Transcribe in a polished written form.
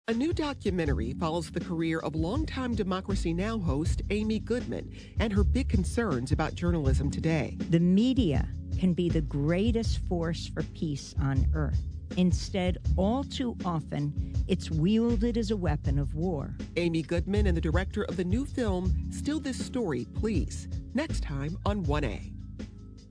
A new documentary follows the career of longtime Democracy Now! Host Amy Goodman and her big concerns about journalism today. The media can be the greatest force for peace on earth. Instead, all too often, it's wielded as a weapon of war. Amy Goodman and the director of the new film, Still This Story, Please, next time on 1A.